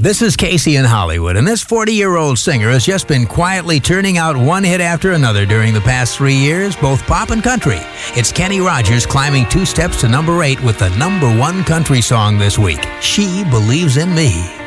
This is Casey in Hollywood, and this 40-year-old singer has just been quietly turning out one hit after another during the past 3 years, both pop and country. It's Kenny Rogers climbing 2 steps to number 8 with the #1 country song this week, She Believes in Me.